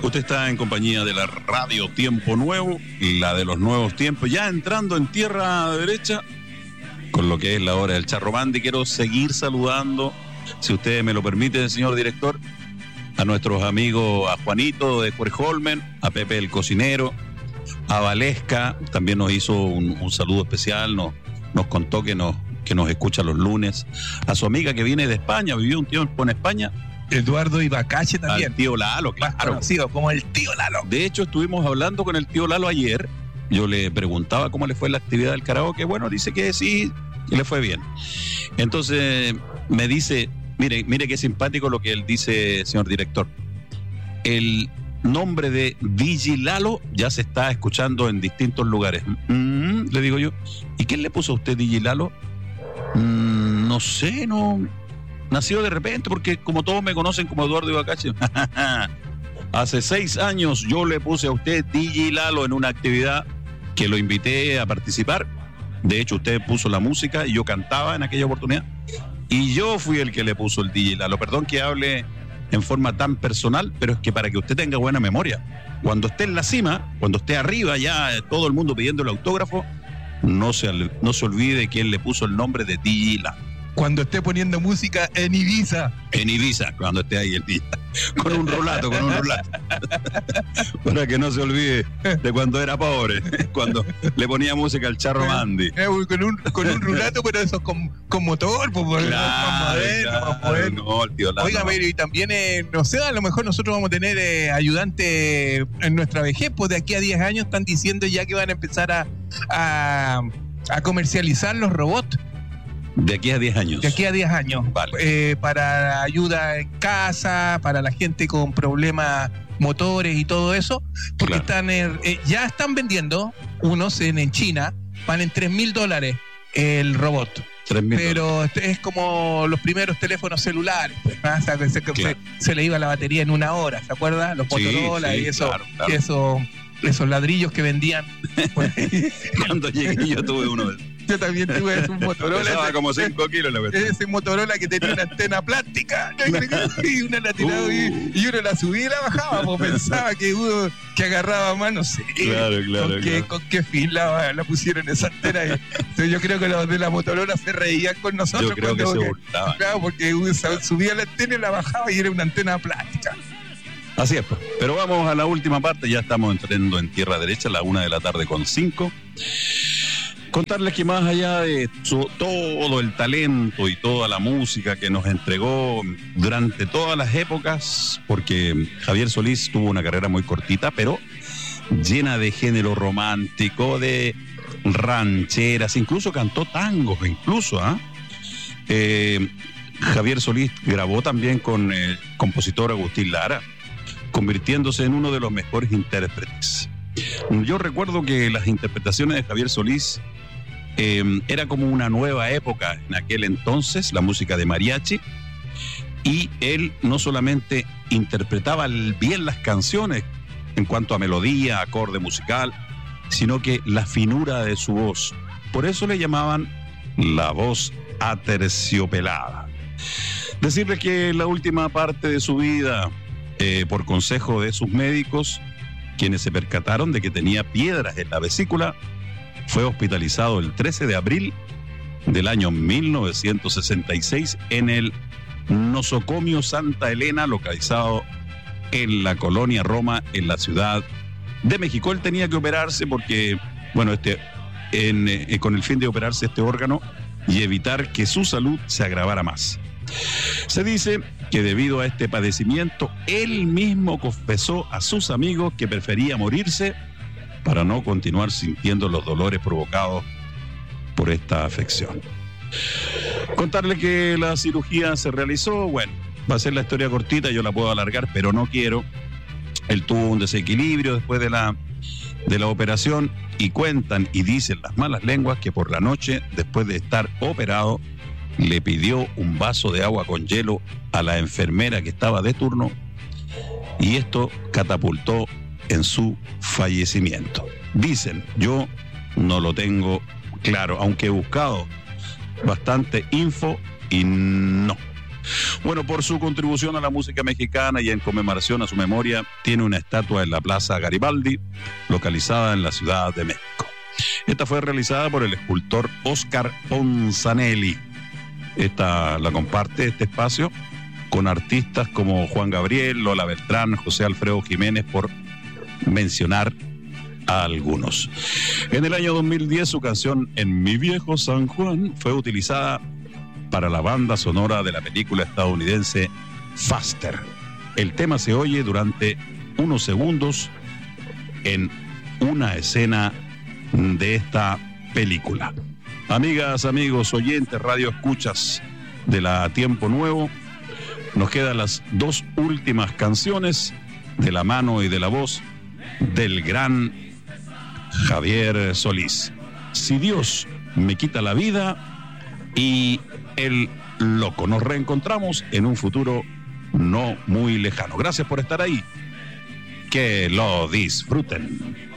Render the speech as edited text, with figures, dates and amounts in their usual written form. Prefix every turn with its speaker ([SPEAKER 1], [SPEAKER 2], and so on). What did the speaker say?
[SPEAKER 1] Usted está en compañía de la Radio Tiempo Nuevo, la de los nuevos tiempos, ya entrando en tierra derecha, con lo que es la hora del Charro Mandi. Quiero seguir saludando, si usted me lo permite, señor director, a nuestros amigos, a Juanito de Cuerholmen, a Pepe el cocinero, a Valesca, también nos hizo un saludo especial, nos contó que nos escucha los lunes, a su amiga que viene de España, vivió un tiempo en España,
[SPEAKER 2] Eduardo Ibacache también.
[SPEAKER 1] al tío Lalo, claro.
[SPEAKER 2] Más conocido como el tío Lalo.
[SPEAKER 1] De hecho, estuvimos hablando con el tío Lalo ayer. Yo le preguntaba cómo le fue la actividad del karaoke. Bueno, dice que sí, y le fue bien. Entonces me dice, mire qué simpático lo que él dice, señor director. El nombre de DJ Lalo ya se está escuchando en distintos lugares. Le digo yo, ¿y quién le puso a usted DJ Lalo? No sé, no... Nació de repente, porque como todos me conocen como Eduardo Ibacache. Hace 6 años yo le puse a usted DJ Lalo en una actividad que lo invité a participar. De hecho, usted puso la música y yo cantaba en aquella oportunidad. Y yo fui el que le puso el DJ Lalo. Perdón que hable en forma tan personal, pero es que para que usted tenga buena memoria. Cuando esté en la cima, cuando esté arriba, ya todo el mundo pidiendo el autógrafo, no se olvide quién le puso el nombre de DJ Lalo.
[SPEAKER 2] Cuando esté poniendo música en Ibiza.
[SPEAKER 1] En Ibiza, cuando esté ahí el día. Con un rulato. Para que no se olvide de cuando era pobre, cuando le ponía música al Charro Mandi.
[SPEAKER 2] Con un rulato, pero eso con motor, pues,
[SPEAKER 1] Claro,
[SPEAKER 2] más moderno.
[SPEAKER 1] No, el tío Lalo.
[SPEAKER 2] Oiga, pero y también, no sé, a lo mejor nosotros vamos a tener ayudante en nuestra vejez, pues de aquí a 10 años están diciendo ya que van a empezar a comercializar los robots.
[SPEAKER 1] De aquí a 10 años.
[SPEAKER 2] De aquí a 10 años.
[SPEAKER 1] Vale.
[SPEAKER 2] Para ayuda en casa, para la gente con problemas motores y todo eso. Porque
[SPEAKER 1] Claro.
[SPEAKER 2] ya están vendiendo unos en China, valen $3,000 el robot.
[SPEAKER 1] 3.000.
[SPEAKER 2] Pero es como los primeros teléfonos celulares, pues, ¿no? O sea,
[SPEAKER 1] Claro.
[SPEAKER 2] se le iba la batería en 1 hora, ¿se acuerda? Los Motorola y eso,
[SPEAKER 1] claro.
[SPEAKER 2] esos ladrillos que vendían. Pues,
[SPEAKER 1] Cuando llegué yo tuve uno de esos.
[SPEAKER 2] yo también tuve un Motorola.
[SPEAKER 1] Pesaba como 5 kilos la cuestión.
[SPEAKER 2] Ese Motorola que tenía una antena plástica y una la tiraba y uno la subía y la bajaba, pues pensaba que uno que agarraba más, no sé
[SPEAKER 1] Claro.
[SPEAKER 2] con qué fin la pusieron esa antena. Entonces yo creo que los de la Motorola se reían con nosotros.
[SPEAKER 1] Yo creo que se burlaban.
[SPEAKER 2] Claro, porque uno subía la antena y la bajaba y era una antena plástica.
[SPEAKER 1] Así es, pues. Pero vamos a la última parte, ya estamos entrando en tierra derecha, a la 1:05 p.m. Contarles que más allá de todo el talento y toda la música que nos entregó durante todas las épocas, porque Javier Solís tuvo una carrera muy cortita, pero llena de género romántico, de rancheras, incluso cantó tangos, Javier Solís grabó también con el compositor Agustín Lara, convirtiéndose en uno de los mejores intérpretes. Yo recuerdo que las interpretaciones de Javier Solís era como una nueva época en aquel entonces, la música de mariachi, y él no solamente interpretaba bien las canciones en cuanto a melodía, acorde musical, sino que la finura de su voz. Por eso le llamaban la voz aterciopelada. Decirle que en la última parte de su vida, por consejo de sus médicos, quienes se percataron de que tenía piedras en la vesícula, fue hospitalizado el 13 de abril del año 1966 en el nosocomio Santa Elena, localizado en la colonia Roma, en la Ciudad de México. Él tenía que operarse porque, bueno, con el fin de operarse este órgano y evitar que su salud se agravara más. Se dice que debido a este padecimiento, él mismo confesó a sus amigos que prefería morirse para no continuar sintiendo los dolores provocados por esta afección. Contarle que la cirugía se realizó, bueno, va a ser la historia cortita, yo la puedo alargar, pero no quiero. Él tuvo un desequilibrio después de la operación y cuentan y dicen las malas lenguas que por la noche, después de estar operado, le pidió un vaso de agua con hielo a la enfermera que estaba de turno y esto catapultó en su fallecimiento. Dicen, yo no lo tengo claro, aunque he buscado bastante info y no Bueno, por su contribución a la música mexicana y en conmemoración a su memoria, tiene una estatua en la Plaza Garibaldi, localizada en la Ciudad de México. Esta fue realizada por el escultor Oscar Ponzanelli. Esta la comparte este espacio con artistas como Juan Gabriel, Lola Beltrán, José Alfredo Jiménez, por mencionar a algunos. En el año 2010, su canción En mi viejo San Juan fue utilizada para la banda sonora de la película estadounidense Faster. El tema se oye durante unos segundos en una escena de esta película. Amigas, amigos, oyentes, radio escuchas de la Tiempo Nuevo, nos quedan las dos últimas canciones de la mano y de la voz del gran Javier Solís. Si Dios me quita la vida y El Loco. Nos reencontramos en un futuro no muy lejano. Gracias por estar ahí. Que lo disfruten.